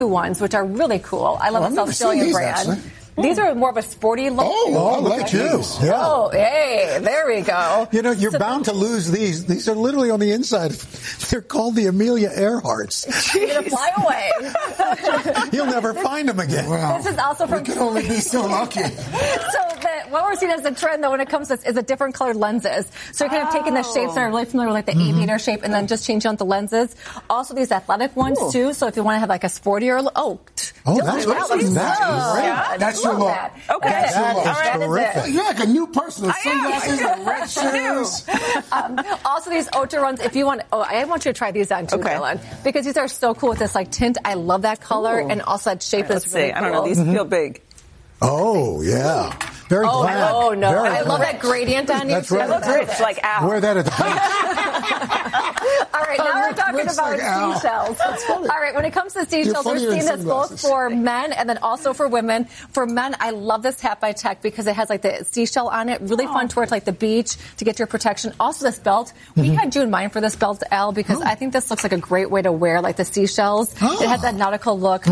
ones, which are really cool. I love the Australian brand. Actually. These are more of a sporty look. Oh, look at you. Yeah. Oh, hey, there we go. You know, you're bound to lose these. These are literally on the inside. They're called the Amelia Earharts. You're going to fly away. You'll never find them again. Wow. This is also from... We could only be so lucky. What we're seeing as a trend, though, when it comes to this, is the different colored lenses. So you're kind of taking the shapes that are really familiar with, like the aviator shape, and then just changing out the lenses. Also, these athletic ones, too. So if you want to have like a sportier look. That's great. That's your look. Okay. That is terrific. You're like a new person with sunglasses and red shoes. Also, these Otra runs, if you want, I want you to try these on too, Dylan, because these are so cool with this like tint. I love that color, and also that shape is really cool. I don't know, these feel big. Oh, yeah. Very glad. Oh, no. Very I love that gradient on you. That's right. It looks rich, like Al. Wear that at the beach. All right, now we're talking about seashells. All right, when it comes to seashells, we're seeing this both for men and then also for women. For men, I love this hat by Tech because it has like the seashell on it. Really fun towards like the beach to get your protection. Also, this belt. We had you in mind for this belt, Al, because I think this looks like a great way to wear like the seashells. It has that nautical look.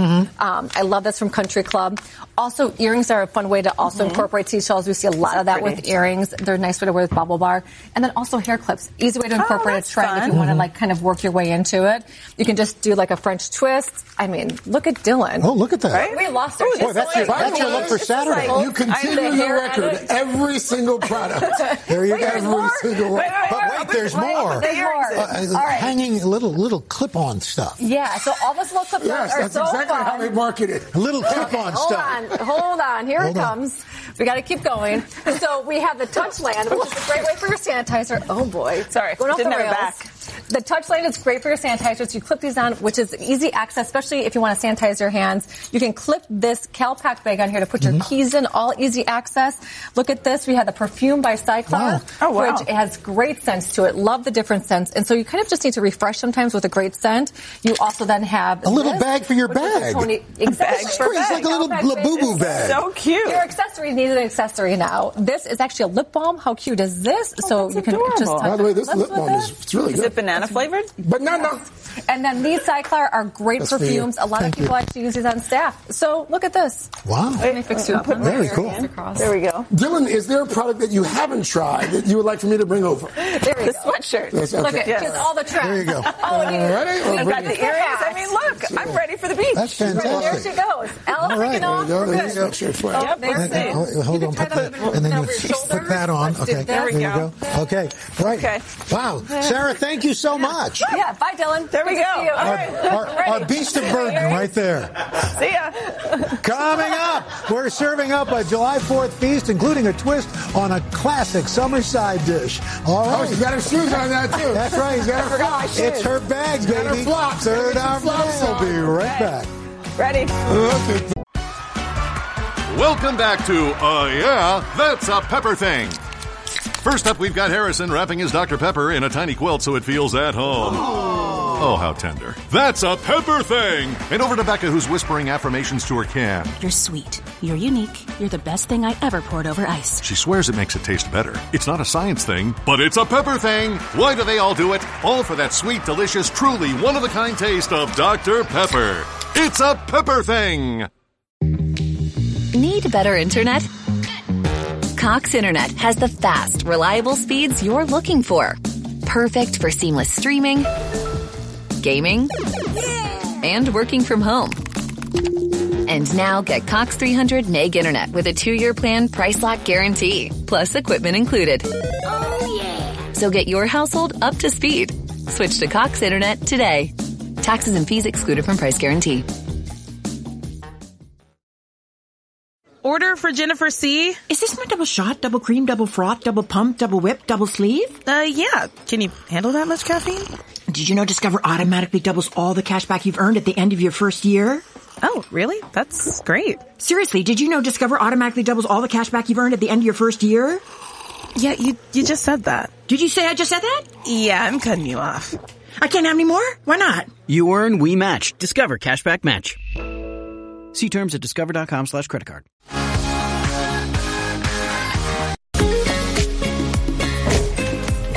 I love this from Country Club. Also, earrings are a fun way to also incorporate seashells. We see a lot of that with earrings. They're a nice way to wear with bubble bar. And then also hair clips. Easy way to incorporate a trend if you want to like kind of work your way into it. You can just do like a French twist. I mean, look at Dylan. Oh, look at that. Right? We lost our Boy, that's your look for Saturday. You continue your record. Every single product. There you go. Every single one. But wait, there's more. There's more. Hanging little clip-on stuff. Yeah, so all this little clip-on Yes, are that's so exactly fun. how they market it. A little clip-on stuff. Hold on. Here it comes. We got to keep going. So we have the Touchland, which is a great way for your sanitizer. Oh, boy. Sorry, going off the didn't have it rails. back. The Touchland is great for your sanitizers. You clip these on, which is easy access, especially if you want to sanitize your hands. You can clip this CalPac bag on here to put your keys in, all easy access. Look at this. We have the perfume by Cyclar, which has great scents to it. Love the different scents. And so you kind of just need to refresh sometimes with a great scent. You also then have a little bag for your bag. Exactly. It's like a little Labubu bag. So cute. Your accessory needs an accessory now. This is actually a lip balm. How cute is this? So you can just By the way, this lip balm is really good. Is it banana flavored? Banana. And then these Cyclar are great perfumes. A lot of people actually use these on staff. So look at this. Wow. Let me fix you up. Very cool. There we go. Dylan, is there a product that you haven't tried that you would like for me to bring over? There we The go. sweatshirt. Yes, Look okay. at all the trends. There you go. Ready? We've got the earrings. I mean, look, I'm ready for the beach. That's There fantastic. she goes. Al, All right. taking off. There you go. We're good. Sweatshirt. There's it. Hold on. And then you put that on. Let's do Okay. this. There you go. Okay. Right. Okay. Wow. Sarah, thank you so much. Yeah. Bye, Dylan. There we Good to go. see you. All right. Our beast of burden right there. See ya. Coming up, we're serving up a July 4th feast, including a twist on a classic summer side dish. All Oh, right. she's got her shoes on that too. That's right. She's got her flops. It's her bag, got her baby. flops. Third Get hour your flops We'll be on. right back. Ready? Welcome back to Yeah, That's a Pepper Thing. First up, we've got Harrison wrapping his Dr. Pepper in a tiny quilt so it feels at home. Oh, how tender. That's a Pepper Thing. And over to Becca, who's whispering affirmations to her can. You're sweet. You're unique. You're the best thing I ever poured over ice. She swears it makes it taste better. It's not a science thing, but it's a pepper thing. Why do they all do it? All for that sweet, delicious, truly one-of-a-kind taste of Dr. Pepper. It's a Pepper Thing. Need better internet? Cox Internet has the fast, reliable speeds you're looking for. Perfect for seamless streaming, gaming, and working from home. And now get Cox 300 meg internet with a 2-year plan price lock guarantee, plus equipment included. Oh, yeah. So get your household up to speed. Switch to Cox Internet today. Taxes and fees excluded from price guarantee. Order for Jennifer C. Is this my double shot, double cream, double froth, double pump, double whip, double sleeve? Yeah. Can you handle that much caffeine? Did you know Discover automatically doubles all the cash back you've earned at the end of your first year? Oh, really? That's great. Seriously, did you know Discover automatically doubles all the cash back you've earned at the end of your first year? Yeah, you just said that. Did you say I just said that? Yeah, I'm cutting you off. I can't have any more? Why not? You earn, we match. Discover Cashback Match. See terms at discover.com/creditcard. It's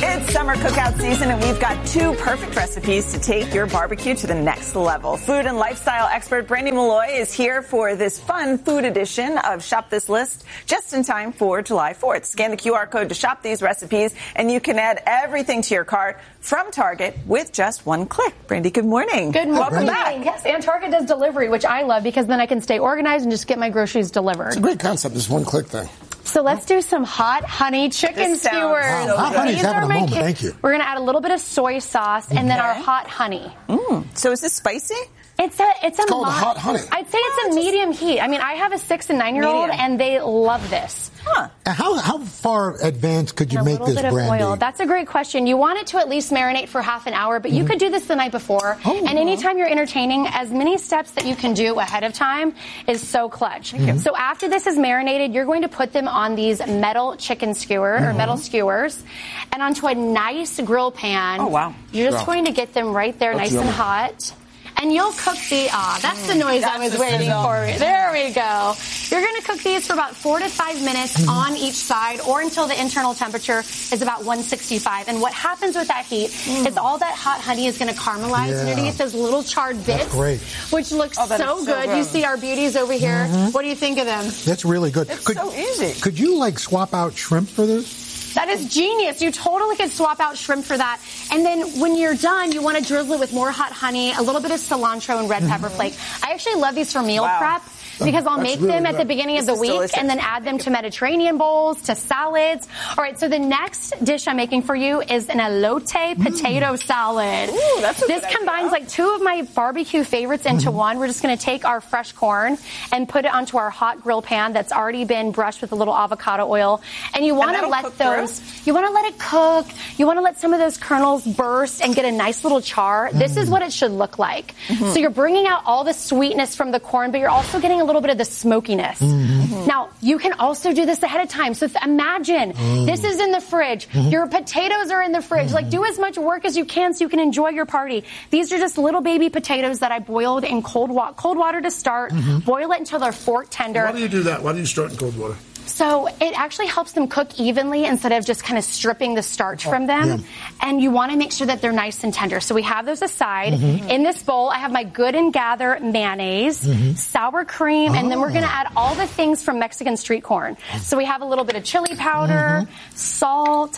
summer cookout season, and we've got 2 perfect recipes to take your barbecue to the next level. Food and lifestyle expert Brandy Malloy is here for this fun food edition of Shop This List, just in time for July 4th. Scan the QR code to shop these recipes, and you can add everything to your cart from Target with just one click. Brandy, good morning. Good morning. Welcome back. Yes, and Target does delivery, which I love because then I can stay organized and just get my groceries delivered. It's a great concept, this one-click thing. So let's do some hot honey chicken skewers. Wow, hot honey's having a moment. Thank you. We're going to add a little bit of soy sauce and then our hot honey. So is this spicy? It's called hot honey. I'd say it's a medium heat. I mean, I have a 6 and 9-year-old, and they love this. Huh. How far advanced could you make this, Brandy? A little bit of oil. That's a great question. You want it to at least marinate for half an hour, but you could do this the night before. And anytime you're entertaining, as many steps that you can do ahead of time is so clutch. So after this is marinated, you're going to put them on these metal chicken skewer or metal skewers and onto a nice grill pan. Oh, wow. You're just going to get them right there nice and hot. And you'll cook that's the noise I was waiting for. There we go. You're going to cook these for about 4 to 5 minutes on each side or until the internal temperature is about 165. And what happens with that heat is all that hot honey is going to caramelize underneath those little charred bits, which looks so good. You see our beauties over here. What do you think of them? That's really good. It's so easy. Could you, swap out shrimp for this? That is genius. You totally could swap out shrimp for that. And then when you're done, you want to drizzle it with more hot honey, a little bit of cilantro and red pepper flake. I actually love these for meal prep because I'll make them at the beginning of the week and then add them to Mediterranean bowls, to salads. All right, so the next dish I'm making for you is an elote potato salad. Ooh, that's a this good combines idea. 2 of my barbecue favorites into one. We're just going to take our fresh corn and put it onto our hot grill pan that's already been brushed with a little avocado oil. And you want to let you want to let it cook. You want to let some of those kernels burst and get a nice little char. This is what it should look like. So you're bringing out all the sweetness from the corn, but you're also getting a little bit of the smokiness. Now, you can also do this ahead of time. So imagine this is in the fridge. Your potatoes are in the fridge. Do as much work as you can so you can enjoy your party. These are just little baby potatoes that I boiled in cold water to start. Boil it until they're fork tender. Why do you do that? Why do you start in cold water? So it actually helps them cook evenly instead of just kind of stripping the starch from them. And you want to make sure that they're nice and tender. So we have those aside. In this bowl, I have my Good and Gather mayonnaise, sour cream, and then we're going to add all the things from Mexican street corn. So we have a little bit of chili powder, salt,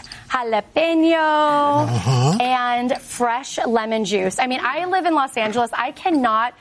jalapeno, and fresh lemon juice. I mean, I live in Los Angeles. I cannot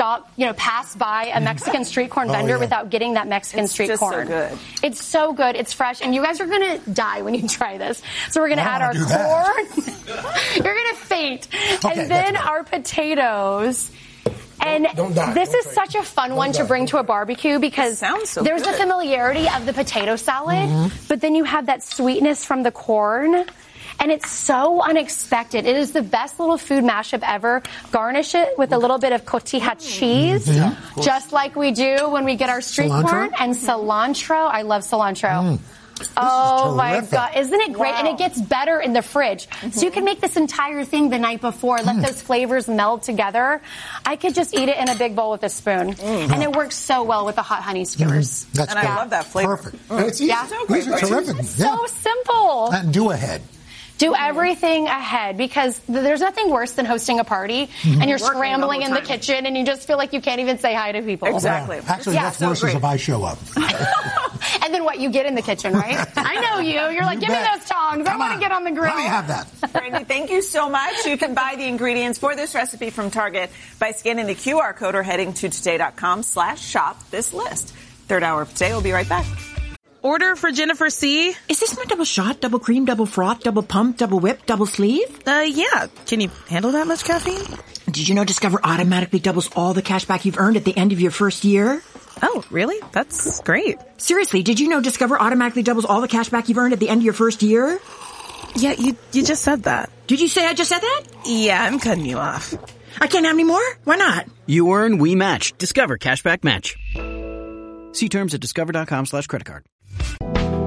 pass by a Mexican street corn vendor without getting that Mexican street corn. So good. It's so good. It's fresh. And you guys are going to die when you try this. So we're going to add our corn. You're going to faint. Okay, and then our potatoes. And this is such a fun one to bring to a barbecue because there's the familiarity of the potato salad, but then you have that sweetness from the corn. And it's so unexpected. It is the best little food mashup ever. Garnish it with a little bit of cotija cheese, just like we do when we get our street corn, and cilantro. I love cilantro. Oh my God. Isn't it great? Wow. And it gets better in the fridge. So you can make this entire thing the night before, let those flavors meld together. I could just eat it in a big bowl with a spoon. And it works so well with the hot honey skewers. That's I love that flavor. Perfect. It's easy. These are terrific. It's so simple. And do ahead. Do everything ahead because there's nothing worse than hosting a party and you're scrambling in the kitchen and you just feel like you can't even say hi to people. Exactly. Yeah. Actually, that's worse is if I show up. And then what? You get in the kitchen, right? I know you. You're like, give me those tongs. I want to get on the grill. Let me have that. Brandy, thank you so much. You can buy the ingredients for this recipe from Target by scanning the QR code or heading to today.com/shop this list. Third hour of Today. We'll be right back. Order for Jennifer C. Is this my double shot, double cream, double froth, double pump, double whip, double sleeve? Yeah. Can you handle that much caffeine? Did you know Discover automatically doubles all the cash back you've earned at the end of your first year? Oh, really? That's great. Seriously, did you know Discover automatically doubles all the cash back you've earned at the end of your first year? Yeah, you just said that. Did you say I just said that? Yeah, I'm cutting you off. I can't have any more? Why not? You earn, we match. Discover Cashback Match. See terms at discover.com/creditcard.